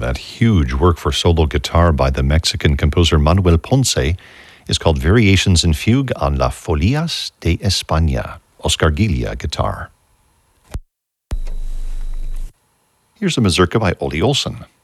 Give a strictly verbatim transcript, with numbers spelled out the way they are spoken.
that huge work for solo guitar by the Mexican composer Manuel Ponce is called Variations in Fugue on Las Folias de España, Oscar Gilia guitar. Here's a mazurka by Ole Olsen.